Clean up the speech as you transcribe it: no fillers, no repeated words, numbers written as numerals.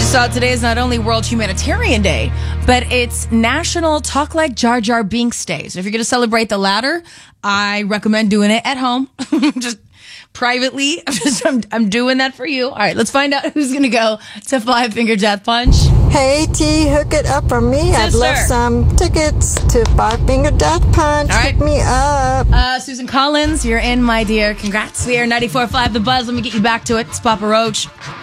So today is not only World Humanitarian Day, but it's National Talk Like Jar Jar Binks Day. So if you're going to celebrate the latter, I recommend doing it at home. Just privately. I'm doing that for you. All right, let's find out who's going to go to Five Finger Death Punch. Hey, T, hook it up for me. I'd love some tickets to Five Finger Death Punch. All right. Hook me up. Susan Collins, you're in, my dear. Congrats. We are 94.5 The Buzz. Let me get you back to it. It's Papa Roach.